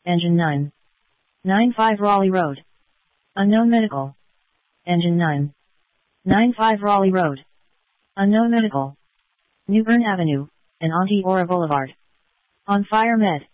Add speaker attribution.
Speaker 1: Engine 9. 95 Raleigh Road. Unknown medical. Engine 9. 95 Raleigh Road. Unknown medical. New Bern Avenue, and Auntie Aura Boulevard. On fire med.